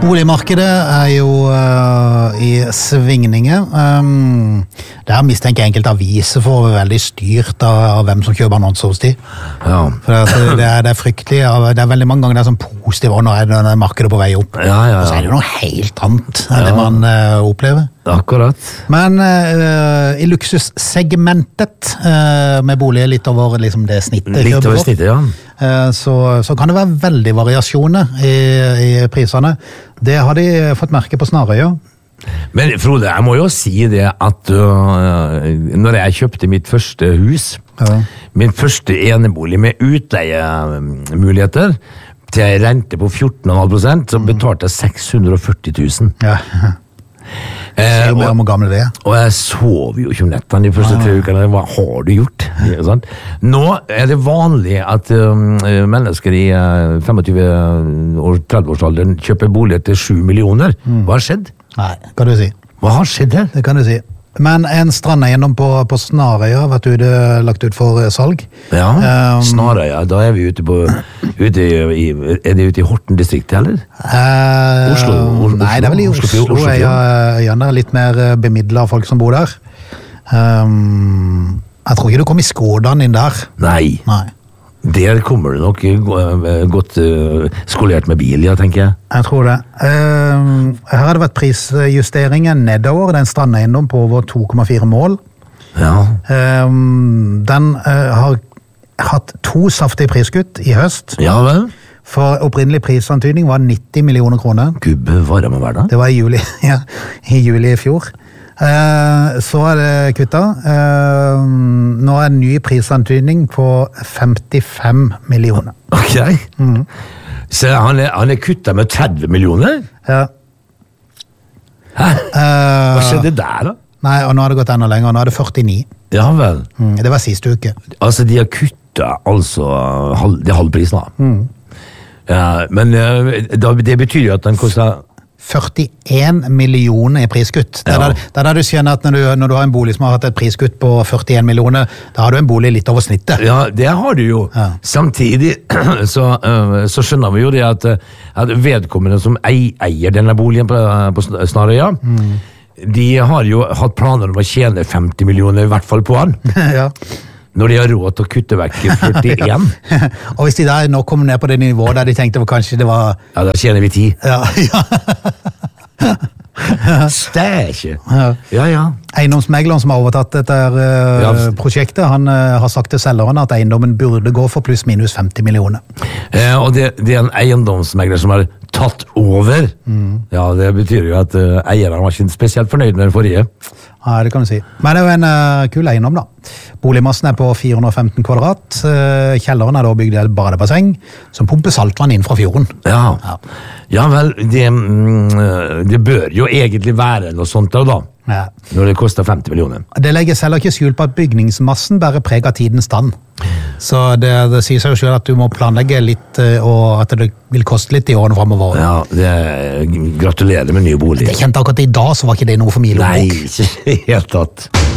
Boligmarkedet jo i svingninger. Der mistenker enkelte aviser for å være veldig styrt av hvem som kjøper annonser hos de. Ja. For det er fryktelig. Det er veldig mange ganger det er sånn positivt, og nå det markedet på vei opp. Ja. Og så det jo noe helt annet enn det man opplever. Akkurat. Men i luksussegmentet med boliger litt over liksom det snittet. Litt over snittet, ja. Så kan det være veldig variasjoner i prisene. Det har de fått merke på Snarøya. Men Frode, jeg må jo si det at når jeg kjøpte mitt første hus, min første enebolig med utleiemuligheter, til en rente på 14,5%, så betalte jeg 640 000. Ja. Se jo mer om hvor gammel det Og jeg sov jo ikke om nettene de første 3 ukene. Hva har du gjort? Sant? Nå det vanlig at mennesker i 25- og 30-årsalderen kjøper boliger til 7 millioner. Hva har skjedd? Nei, kan du si. Hva har skjedd her? Det kan du si. Men en strandeiendom på Snarøya har vært lagt ut for salg. Ja, Snarøya, da vi ute i Horten distrikt, eller? Oslo? Nei, det vel i Oslo. Øyene litt mer bemidlet folk som bor der. Jeg tror ikke du kom i Skådan inn der. Nei. Der kommer du nok godt skolert med bil, ja, tenker jeg. Jeg tror det. Her har det vært prisjusteringer nedover. Det en strandeiendom på over 2,4 mål. Ja. Den har hatt 2 saftige priskutt i høst. Ja vel? For opprinnelig prisantydning var 90 millioner kroner. Gubbe, hva med hverdag? Det var i juli, i juli i fjor. Så det kutta. Nå en ny prisantydning på 55 millioner. Ok. Så han kutta med 30 millioner? Ja. Hæ? Hva skjedde der da? Nei, og nå har det gått enda lenger. Nå er det 49. Ja vel. Det var siste uke. Altså, de har kutta det halv pris da. Ja, men det betyr jo at den koster 41 millioner i priskutt. Det er du skjønner at når du har en bolig som har hatt et priskutt på 41 millioner, da har du en bolig litt over snittet. Ja, det har du jo. Ja. Samtidig så skjønner vi jo det at vedkommende som eier denne boligen på Snarøya, de har jo hatt planer om å tjene 50 millioner i hvert fall på han. Ja. Når de har råd til å kutte vekk 41. Og hvis de der nå kommer ned på det nivået der de tenkte kanskje det var... Ja, da tjener vi 10. Ja. Stæsje. Ja. Eiendomsmegleren som har overtatt dette prosjektet, han har sagt til selgeren at eiendommen burde gå for pluss minus 50 millioner. Og det en eiendomsmegler som har tatt over. Ja, det betyr jo at eieren var ikke spesielt fornøyd med den forrige. Ja, det kan du si. Men det er jo en kul eiendom da. Boligmassen på 415 kvadrat. Kjelleren da bygd et badebasseng som pumper saltvann inn fra fjorden. Ja vel, det bør jo egentlig være noe sånt da. Ja. Når det koster 50 millioner. Det legger selv ikke skjul på at bygningsmassen bærer preg av tidens stand. Så det sier seg jo selv at du må planlegge litt, og at det vil koste litt i årene fremover. Ja, gratulerer med ny bolig. Det kjente akkurat i dag, så var ikke det noe for mye. Nei, ikke helt tatt.